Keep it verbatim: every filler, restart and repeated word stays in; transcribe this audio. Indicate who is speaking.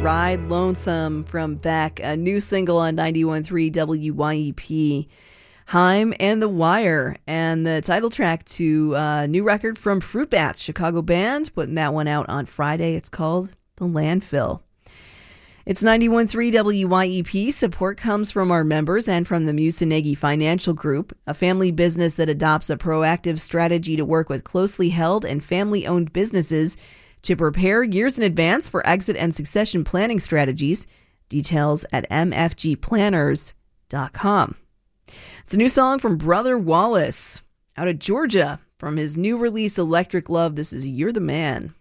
Speaker 1: Ride Lonesome from Beck, a new single on ninety-one point three W Y E P. Haim and The Wire, and the title track to a new record from Fruit Bats, Chicago band, putting that one out on Friday. It's called The Landfill. It's ninety-one point three W Y E P. Support comes from our members and from the Musanegi Financial Group, a family business that adopts a proactive strategy to work with closely held and family-owned businesses to prepare years in advance for exit and succession planning strategies. Details at m f g planners dot com. It's a new song from Brother Wallace out of Georgia from his new release Electric Love. This is You're the Man.